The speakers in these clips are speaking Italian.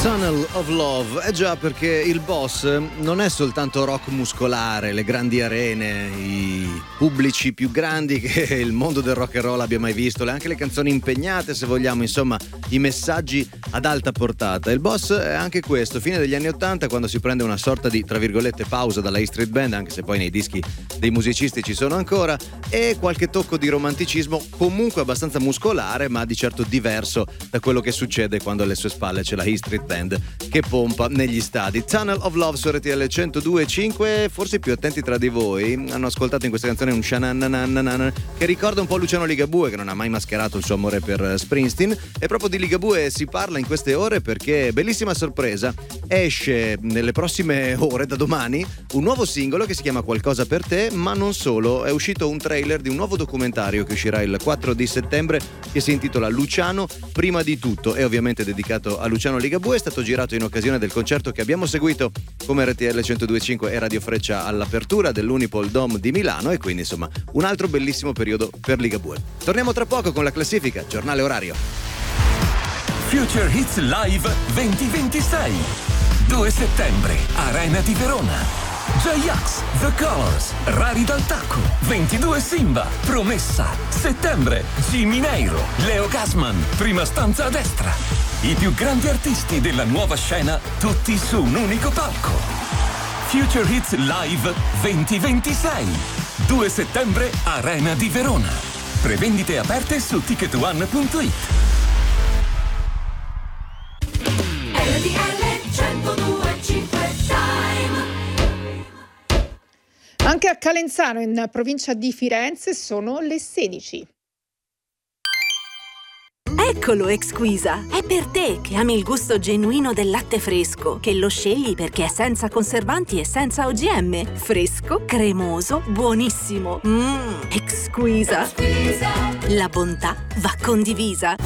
Tunnel of Love, già, perché il Boss non è soltanto rock muscolare, le grandi arene, i pubblici più grandi che il mondo del rock and roll abbia mai visto, anche le canzoni impegnate, se vogliamo, insomma, i messaggi ad alta portata. Il Boss è anche questo, fine degli anni '80, quando si prende una sorta di, tra virgolette, pausa dalla E Street Band, anche se poi nei dischi dei musicisti ci sono ancora, e qualche tocco di romanticismo, comunque abbastanza muscolare, ma di certo diverso da quello che succede quando alle sue spalle c'è la E Street Band che pompa negli stadi. Tunnel of Love su RTL 102.5. Forse i più attenti tra di voi hanno ascoltato in questa canzone un shanananananan che ricorda un po' Luciano Ligabue, che non ha mai mascherato il suo amore per Springsteen, e proprio di Ligabue si parla in queste ore perché, bellissima sorpresa, esce nelle prossime ore, da domani, un nuovo singolo che si chiama Qualcosa per te, ma non solo, è uscito un trailer di un nuovo documentario che uscirà il 4 di settembre che si intitola Luciano prima di tutto, è ovviamente dedicato a Luciano Ligabue. È stato girato in occasione del concerto che abbiamo seguito come RTL 102.5 e Radio Freccia all'apertura dell'Unipol Dome di Milano, e quindi insomma un altro bellissimo periodo per Ligabue. Torniamo tra poco con la classifica, giornale orario. Future Hits Live 2026, 2 settembre, Arena di Verona. J-Ax, The Colors, Rari dal Tacco, 22 Simba, Promessa, settembre, Jimmy Neiro, Leo Gasman, prima stanza a destra. I più grandi artisti della nuova scena, tutti su un unico palco. Future Hits Live 2026, 2 settembre, Arena di Verona. Prevendite aperte su ticketone.it. Anche a Calenzano, in provincia di Firenze, sono le 16. Eccolo Exquisa, è per te che ami il gusto genuino del latte fresco, che lo scegli perché è senza conservanti e senza OGM. Fresco, cremoso, buonissimo. Exquisa. La bontà va condivisa.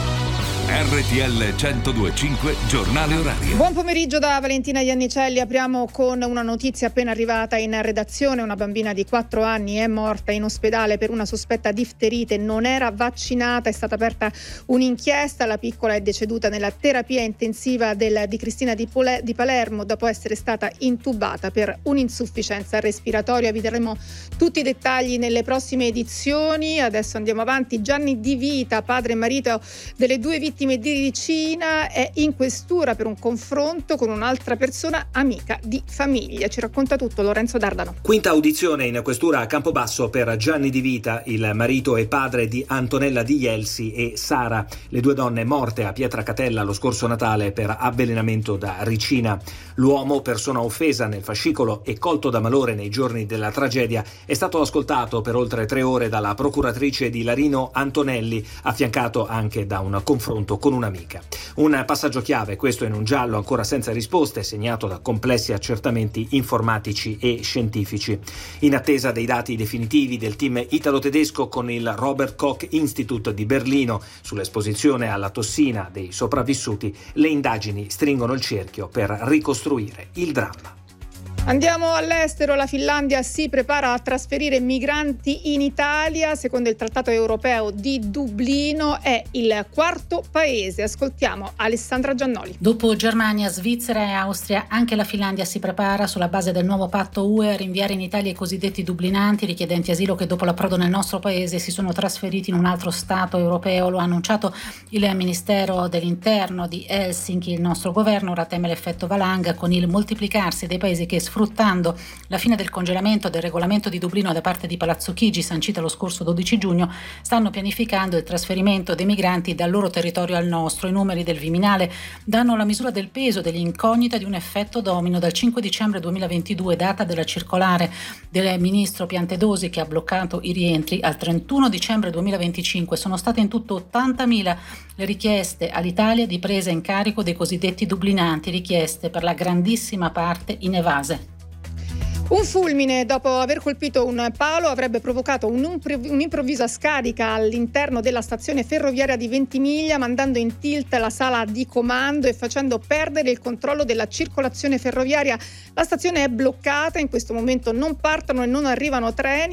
RTL 102.5, giornale orario. Buon pomeriggio da Valentina Iannicelli. Apriamo con una notizia appena arrivata in redazione. Una bambina di 4 anni è morta in ospedale per una sospetta difterite, non era vaccinata. È stata aperta un'inchiesta. La piccola è deceduta nella terapia intensiva di Cristina di Palermo dopo essere stata intubata per un'insufficienza respiratoria. Vi daremo tutti i dettagli nelle prossime edizioni. Adesso andiamo avanti. Gianni Di Vita, padre e marito delle due vittime di Ricina, è in questura per un confronto con un'altra persona amica di famiglia. Ci racconta tutto Lorenzo Dardano. Quinta audizione in questura a Campobasso per Gianni Di Vita, il marito e padre di Antonella Di Jelsi e Sara, le due donne morte a Pietracatella lo scorso Natale per avvelenamento da ricina. L'uomo, persona offesa nel fascicolo e colto da malore nei giorni della tragedia, è stato ascoltato per oltre 3 ore dalla procuratrice di Larino Antonelli, affiancato anche da un confronto con un'amica. Un passaggio chiave, questo in un giallo ancora senza risposte, segnato da complessi accertamenti informatici e scientifici. In attesa dei dati definitivi del team italo-tedesco con il Robert Koch Institute di Berlino sull'esposizione alla tossina dei sopravvissuti, le indagini stringono il cerchio per ricostruire il dramma. Andiamo all'estero. La Finlandia si prepara a trasferire migranti in Italia. Secondo il Trattato europeo di Dublino è il quarto paese. Ascoltiamo Alessandra Giannoli. Dopo Germania, Svizzera e Austria, anche la Finlandia si prepara, sulla base del nuovo patto UE, a rinviare in Italia i cosiddetti dublinanti, richiedenti asilo che dopo l'approdo nel nostro paese si sono trasferiti in un altro Stato europeo. Lo ha annunciato il Ministero dell'Interno di Helsinki. Il nostro governo ora teme l'effetto valanga con il moltiplicarsi dei paesi che, sfruttando la fine del congelamento del regolamento di Dublino da parte di Palazzo Chigi, sancita lo scorso 12 giugno, stanno pianificando il trasferimento dei migranti dal loro territorio al nostro. I numeri del Viminale danno la misura del peso dell'incognita di un effetto domino. Dal 5 dicembre 2022, data della circolare del ministro Piantedosi che ha bloccato i rientri, al 31 dicembre 2025 sono state in tutto 80.000 le richieste all'Italia di presa in carico dei cosiddetti dublinanti, richieste per la grandissima parte inevase. Un fulmine, dopo aver colpito un palo, avrebbe provocato un'improvvisa scarica all'interno della stazione ferroviaria di Ventimiglia, mandando in tilt la sala di comando e facendo perdere il controllo della circolazione ferroviaria. La stazione è bloccata, in questo momento non partono e non arrivano treni.